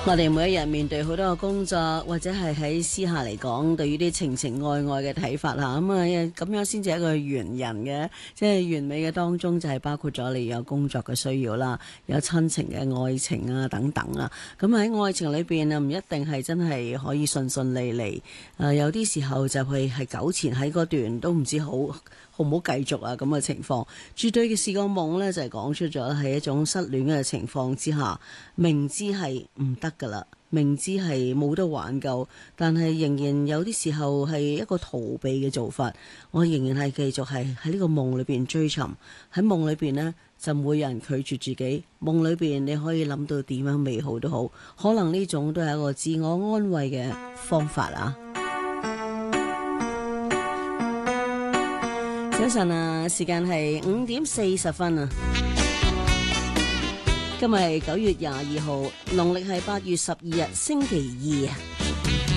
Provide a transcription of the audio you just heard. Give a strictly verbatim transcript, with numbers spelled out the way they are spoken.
我哋每一日面對好多嘅工作，或者係喺私下嚟講，對於啲情情愛愛嘅睇法吓，咁啊咁樣先至係一個完人嘅，即係完美嘅當中就係包括咗你有工作嘅需要啦，有親情嘅愛情啊等等啊。咁喺愛情裏邊啊，唔一定係真係可以順順利利，誒有啲時候就係係糾纏喺嗰段都唔知好好唔好繼續啊咁嘅情況。絕對嘅是個夢呢，就係講出咗係一種失戀嘅情況之下，明知係唔得噶啦，明知係冇得挽救，但係仍然有啲時候係一個逃避嘅做法。我仍然係繼續係喺呢個夢裏邊追尋，喺夢裏邊呢，就唔會有人拒絕自己。夢裏邊你可以諗到點樣美好都好，可能呢種都係一個自我安慰嘅方法啊。早晨啊，時間係五點四十分啊。今日係九月廿二號，農曆係八月十二日，星期二啊。